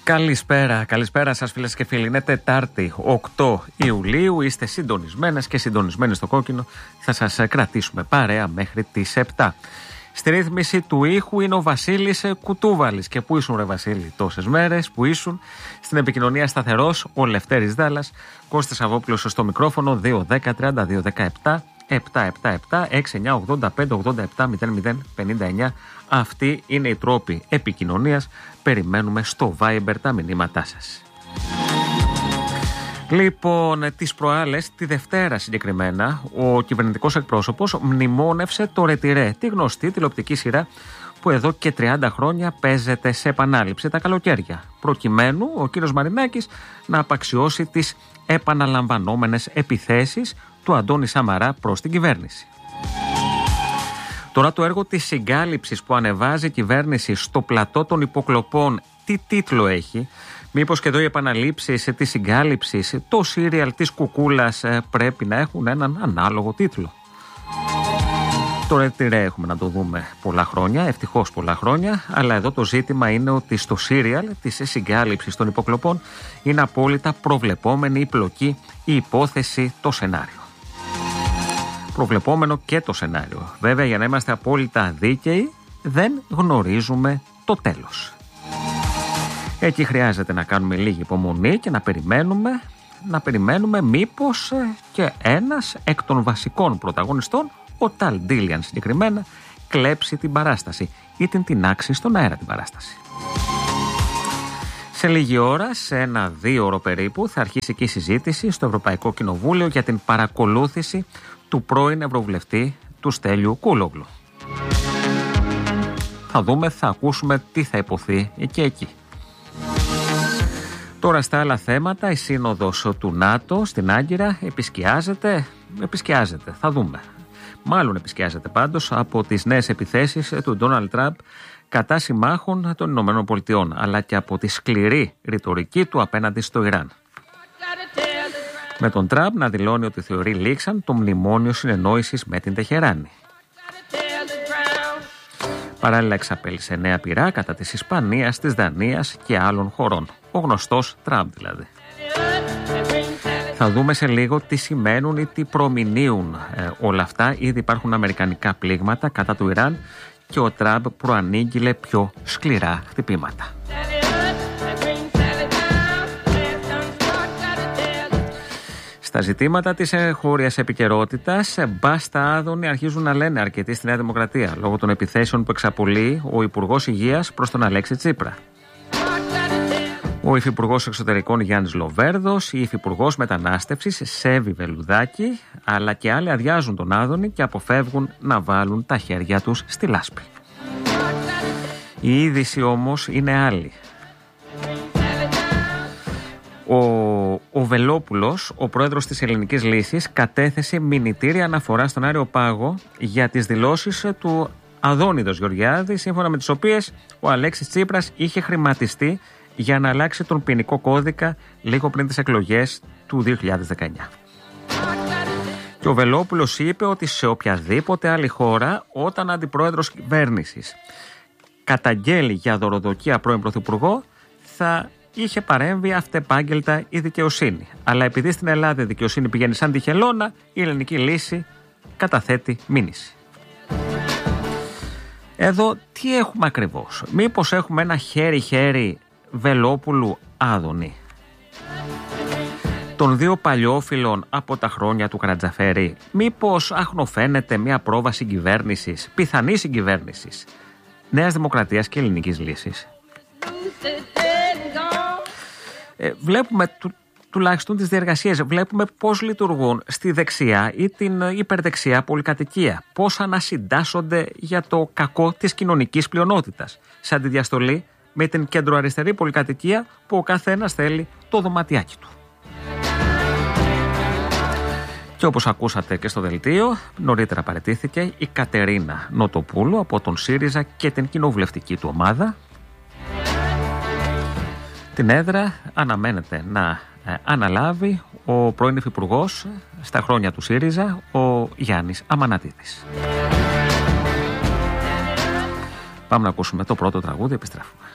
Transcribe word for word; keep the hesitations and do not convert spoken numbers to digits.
Καλησπέρα, καλησπέρα σας φίλες και φίλοι. Είναι Τετάρτη, οκτώ Ιουλίου. Είστε συντονισμένες και συντονισμένοι στο κόκκινο. Θα σας κρατήσουμε παρέα μέχρι τις επτά. Στη ρύθμιση του ήχου είναι ο Βασίλης Κουτούβαλης. Και πού ήσουν, ρε Βασίλη, τόσες μέρες, πού ήσουν? Στην επικοινωνία σταθερός ο Λευτέρης Δάλλας. Κώστας Αβόπουλος στο μικρόφωνο. Δύο δέκα τριάντα δύο δεκαεπτά επτά επτά επτά έξι εννιά ογδόντα πέντε ογδόντα επτά μηδέν μηδέν πενήντα εννιά. Αυτοί είναι οι τρόποι επικοινωνίας. Περιμένουμε στο Viber τα μηνύματά σας. Λοιπόν, τις προάλλες, τη Δευτέρα συγκεκριμένα, ο κυβερνητικός εκπρόσωπος μνημόνευσε το Ρετυρέ, τη γνωστή τηλεοπτική σειρά που εδώ και τριάντα χρόνια παίζεται σε επανάληψη τα καλοκαίρια, προκειμένου ο κύριος Μαρινάκης να απαξιώσει τις επαναλαμβανόμενες επιθέσεις του Αντώνη Σαμαρά προς την κυβέρνηση. Τώρα το έργο της συγκάλυψης που ανεβάζει η κυβέρνηση στο πλατό των υποκλοπών, τι τίτλο έχει? Μήπως και εδώ οι επαναλήψεις της συγκάλυψης, το σύριαλ της κουκούλας πρέπει να έχουν έναν ανάλογο τίτλο? Το Ρετυρέ έχουμε να το δούμε πολλά χρόνια, ευτυχώς πολλά χρόνια, αλλά εδώ το ζήτημα είναι ότι στο σύριαλ της συγκάλυψης των υποκλοπών είναι απόλυτα προβλεπόμενη η πλοκή, η υπόθεση, το σενάριο. Προβλεπόμενο και το σενάριο. Βέβαια, για να είμαστε απόλυτα δίκαιοι, δεν γνωρίζουμε το τέλος. Εκεί χρειάζεται να κάνουμε λίγη υπομονή και να περιμένουμε, να περιμένουμε μήπως και ένας εκ των βασικών πρωταγωνιστών, ο Ταλ Ντίλιαν συγκεκριμένα, κλέψει την παράσταση ή την τινάξει στον αέρα την παράσταση. Σε λίγη ώρα, σε ένα δύο ώρο περίπου, θα αρχίσει και η συζήτηση στο Ευρωπαϊκό Κοινοβούλιο για την παρακολούθηση του πρώην Ευρωβουλευτή του Στέλιου Κούλογλου. Θα δούμε, θα ακούσουμε τι θα υποθεί και εκεί. Τώρα στα άλλα θέματα, η σύνοδος του ΝΑΤΟ στην Άγκυρα επισκιάζεται, επισκιάζεται, θα δούμε. Μάλλον επισκιάζεται πάντως από τις νέες επιθέσεις του Ντόναλντ Τραμπ κατά συμμάχων των Ηνωμένων Πολιτειών, αλλά και από τη σκληρή ρητορική του απέναντι στο Ιράν. Με τον Τραμπ να δηλώνει ότι θεωρεί λήξαν το μνημόνιο συνεννόησης με την Τεχεράνη. Παράλληλα εξαπέλυσε νέα πυρά κατά της Ισπανίας, της Δανίας και άλλων χωρών. Ο γνωστός Τραμπ δηλαδή. Θα δούμε σε λίγο τι σημαίνουν ή τι προμηνύουν ε, όλα αυτά. Ήδη υπάρχουν αμερικανικά πλήγματα κατά του Ιράν και ο Τραμπ προανήγγειλε πιο σκληρά χτυπήματα. Στα ζητήματα της εγχώριας επικαιρότητας, μπάστα άδωνοι αρχίζουν να λένε αρκετοί στη Νέα Δημοκρατία λόγω των επιθέσεων που εξαπολύει ο Υπουργός Υγείας προς τον Αλέξη Τσίπρα. Ο Υφυπουργός Εξωτερικών Γιάννης Λοβέρδος, η Υφυπουργός Μετανάστευσης Σέβη Βελουδάκη, αλλά και άλλοι αδειάζουν τον άδωνη και αποφεύγουν να βάλουν τα χέρια τους στη λάσπη. Η είδηση όμως είναι άλλη. Ο, ο Βελόπουλος, ο πρόεδρος της Ελληνικής Λύσης, κατέθεσε μηνυτήρια αναφορά στον Άριο Πάγο για τις δηλώσεις του Αδόνιδος Γεωργιάδη, σύμφωνα με τις οποίες ο Αλέξης Τσίπρας είχε χρηματιστεί για να αλλάξει τον ποινικό κώδικα λίγο πριν τις εκλογές του δύο χιλιάδες δεκαεννιά. Και ο Βελόπουλος είπε ότι σε οποιαδήποτε άλλη χώρα, όταν αντιπρόεδρος κυβέρνησης καταγγέλει για δωροδοκία πρώην πρωθυπουργό, θα είχε παρέμβει αυτεπάγγελτα η δικαιοσύνη. Αλλά επειδή στην Ελλάδα η δικαιοσύνη πηγαίνει σαν τη χελώνα, η Ελληνική Λύση καταθέτει μήνυση. Εδώ τι έχουμε ακριβώς? Μήπως έχουμε ένα χέρι-χέρι Βελόπουλου Άδωνη, των δύο παλιόφιλων από τα χρόνια του Καρατζαφέρη? Μήπως αχνοφαίνεται μια πρόβα συγκυβέρνησης, πιθανής συγκυβέρνησης Νέας Δημοκρατίας και Ελληνικής Λύσης? Ε, βλέπουμε του, τουλάχιστον τις διεργασίες, βλέπουμε πώς λειτουργούν στη δεξιά ή την υπερδεξιά πολυκατοικία, πώς ανασυντάσσονται για το κακό της κοινωνικής πλειονότητας, σε αντιδιαστολή με την κεντροαριστερή πολυκατοικία που ο καθένας θέλει το δωματιάκι του. Και όπως ακούσατε και στο δελτίο, νωρίτερα παραιτήθηκε η Κατερίνα Νοτοπούλου από τον ΣΥΡΙΖΑ και την κοινοβουλευτική του ομάδα. Την έδρα αναμένεται να ε, αναλάβει ο πρώην υφυπουργός στα χρόνια του ΣΥΡΙΖΑ, ο Γιάννης Αμανατίδης. Πάμε να ακούσουμε το πρώτο τραγούδι, επιστρέφουμε.